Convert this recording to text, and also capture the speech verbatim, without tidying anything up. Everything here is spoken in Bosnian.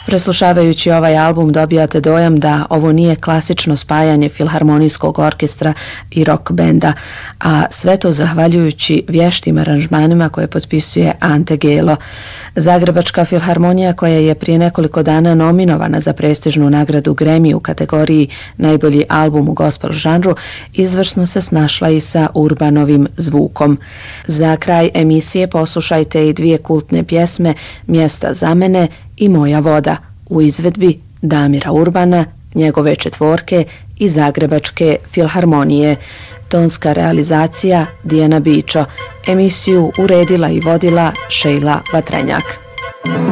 Preslušavajući ovaj album dobijate dojam da ovo nije klasično spajanje filharmonijskog orkestra i rock benda, a sve to zahvaljujući vještim aranžmanima koje potpisuje Ante Gelo. Zagrebačka filharmonija, koja je prije nekoliko dana nominovana za prestižnu nagradu Grammy u kategoriji najbolji album u gospel žanru, izvrsno se snašla i sa Urbanovim zvukom. Za kraj emisije poslušajte i dvije kultne pjesme Mjesta za mene i Moja voda u izvedbi Damira Urbana, njegove četvorke i Zagrebačke filharmonije. Tonska realizacija Dijana Bičo. Emisiju uredila i vodila Šejla Vatrenjak.